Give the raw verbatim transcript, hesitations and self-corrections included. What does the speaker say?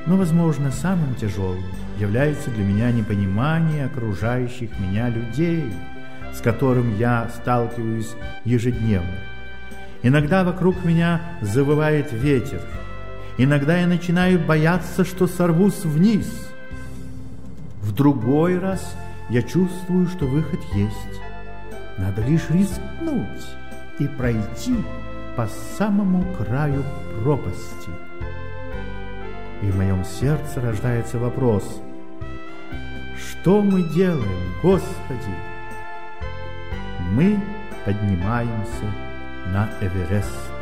Но, возможно, самым тяжелым является для меня непонимание окружающих меня людей, с которым я сталкиваюсь ежедневно. Иногда вокруг меня завывает ветер. Иногда я начинаю бояться, что сорвусь вниз. В другой раз я чувствую, что выход есть. Надо лишь рискнуть и пройти по самому краю пропасти. И в моем сердце рождается вопрос: что мы делаем, Господи? Мы поднимаемся на Эверест.